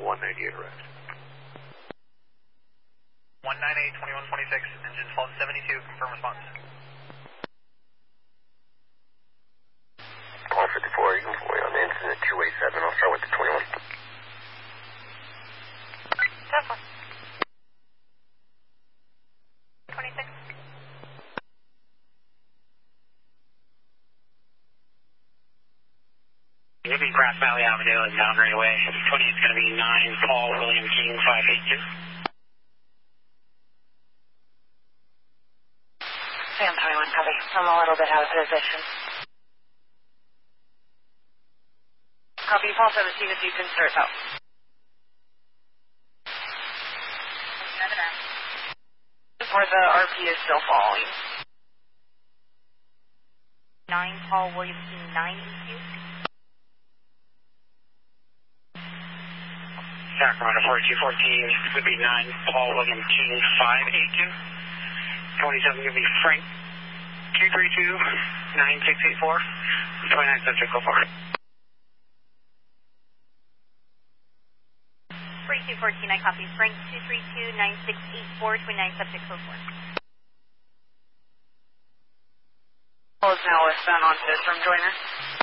198 rest. 198, 2126, engine 1272, confirm response. 154, Eagle 40 on the engine at 287, I'll start with the 21. Tesla. 26. It'll be Grass Valley Avenue and down right away. 20 is going to be 9, Paul William King 582. Sam 21, copy. I'm a little bit out of position. Copy, Paul 17 if you can start out. Where the RP is still falling. 9, Paul William King 9 EQ. Sacramento 4214 would be 9, Paul William King 582. 27 going to be Frank 232 9684. 29 subject go forward. 3214, I copy. Frank 232 9684, 29 subject code 4. Paul is now westbound on Fifth from Joiner.